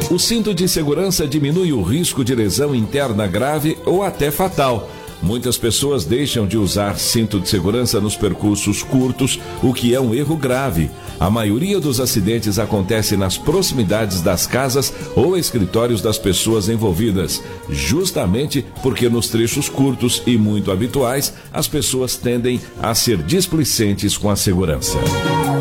O cinto de segurança diminui o risco de lesão interna grave ou até fatal. Muitas pessoas deixam de usar cinto de segurança nos percursos curtos, o que é um erro grave. A maioria dos acidentes acontece nas proximidades das casas ou escritórios das pessoas envolvidas, justamente porque nos trechos curtos e muito habituais, as pessoas tendem a ser displicentes com a segurança.